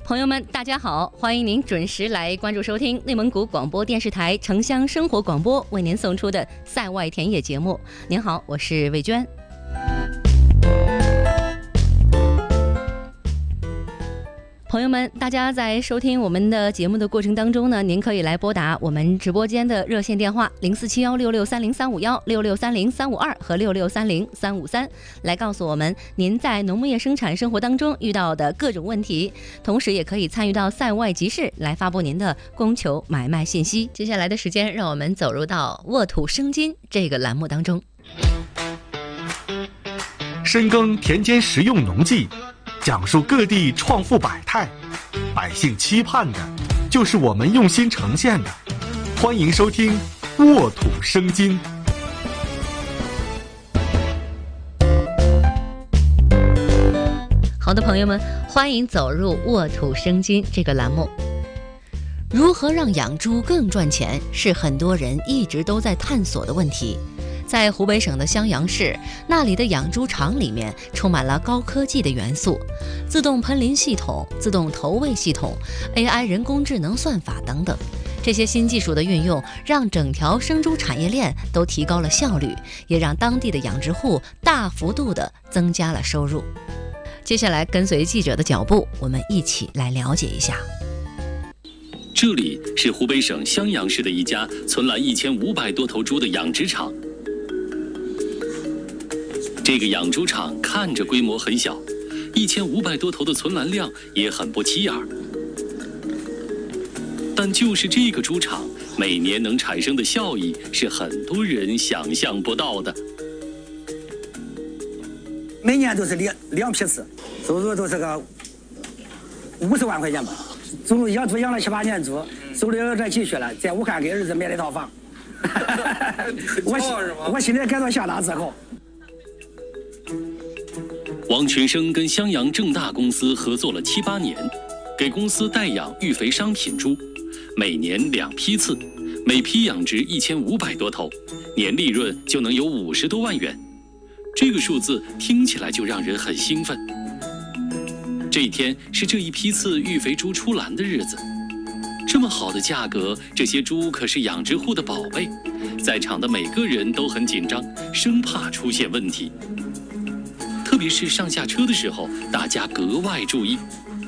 朋友们，大家好，欢迎您准时来关注收听内蒙古广播电视台城乡生活广播为您送出的赛外田野节目。您好，我是魏娟。朋友们，大家在收听我们的节目的过程当中呢，您可以来拨打我们直播间的热线电话047166303516、66303552和66303553，来告诉我们您在农牧业生产生活当中遇到的各种问题，同时也可以参与到赛外集市来发布您的供求买卖信息。接下来的时间，让我们走入到沃土生金这个栏目当中。 深耕田间实用农技，讲述各地创富百态，百姓期盼的就是我们用心呈现的。欢迎收听沃土生金。 好的，朋友们，欢迎走入沃土生金这个栏目。如何让养猪更赚钱，是很多人一直都在探索的问题。在湖北省的襄阳市，那里的养猪场里面充满了高科技的元素，自动喷淋系统、自动投喂系统、AI 人工智能算法等等。这些新技术的运用，让整条生猪产业链都提高了效率，也让当地的养殖户大幅度地增加了收入。接下来跟随记者的脚步，我们一起来了解一下。 这里是湖北省襄阳市的一家存栏1500多头猪的养殖场。这个养猪场看着规模很小，1500多头的存栏量也很不起眼儿。但就是这个猪场，每年能产生的效益是很多人想象不到的。 每年都是两批次，收入都是个50万块钱吧。走路养猪养了7、8年猪，手里有点积蓄了，在武汉给儿子买了一套房。我心里感到相当自豪。 王群生跟襄阳正大公司合作了7、8年，给公司代养育肥商品猪，每年2批次，每批养殖1500多头，年利润就能有50多万元。这个数字听起来就让人很兴奋。这一天是这一批次育肥猪出栏的日子，这么好的价格，这些猪可是养殖户的宝贝，在场的每个人都很紧张，生怕出现问题。特别是上下车的时候，大家格外注意。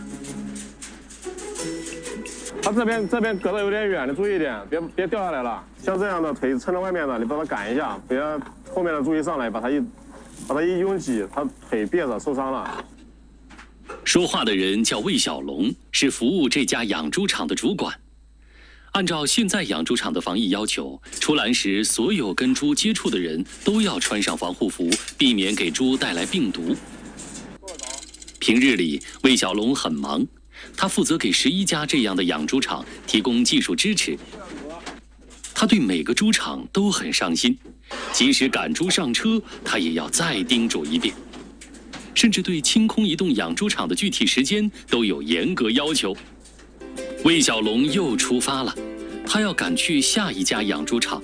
它这边隔得有点远，你注意一点，别掉下来了。像这样的腿撑着外面的，你把它赶一下，别后面的注意上来，把它一拥挤，它腿别着受伤了。 说话的人叫魏小龙，是服务这家养猪场的主管。按照现在养猪场的防疫要求，出栏时所有跟猪接触的人都要穿上防护服，避免给猪带来病毒。平日里，魏小龙很忙，他负责给11家这样的养猪场提供技术支持。他对每个猪场都很上心，即使赶猪上车，他也要再叮嘱一遍。甚至对清空一栋养猪场的具体时间都有严格要求。魏小龙又出发了，他要赶去下一家养猪场。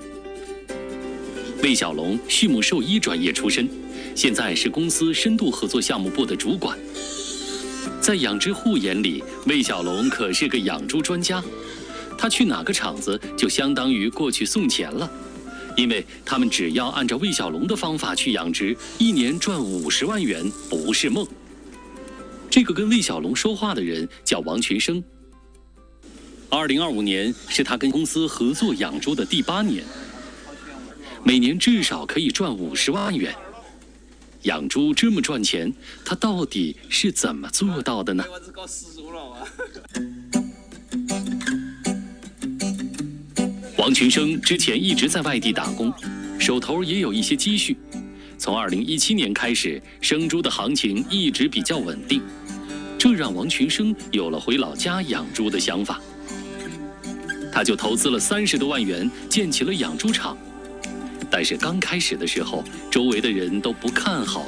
魏小龙畜牧兽医专业出身，现在是公司深度合作项目部的主管。在养殖户眼里，魏小龙可是个养猪专家，他去哪个厂子就相当于过去送钱了，因为他们只要按照魏小龙的方法去养殖，一年赚50万元不是梦。这个跟魏小龙说话的人叫王群生。2025年是他跟公司合作养猪的第8年，每年至少可以赚50万元。养猪这么赚钱，他到底是怎么做到的呢？王群生之前一直在外地打工，手头也有一些积蓄。从2017年开始，生猪的行情一直比较稳定，这让王群生有了回老家养猪的想法。他就投资了30多万元建起了养猪场，但是刚开始的时候，周围的人都不看好